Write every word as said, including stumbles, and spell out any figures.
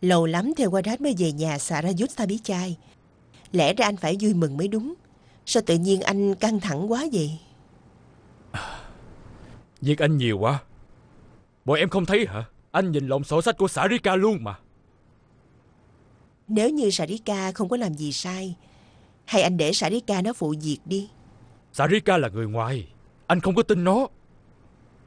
Lâu lắm Theodoras mới về nhà Sarayutthapichai. Lẽ ra anh phải vui mừng mới đúng. Sao tự nhiên anh căng thẳng quá vậy? Việc anh nhiều quá. Bọn em không thấy hả? Anh nhìn lộn sổ sách của Sarika luôn mà. Nếu như Sarika không có làm gì sai, hay anh để Sarika nó phụ việc đi. Sarika là người ngoài, anh không có tin nó.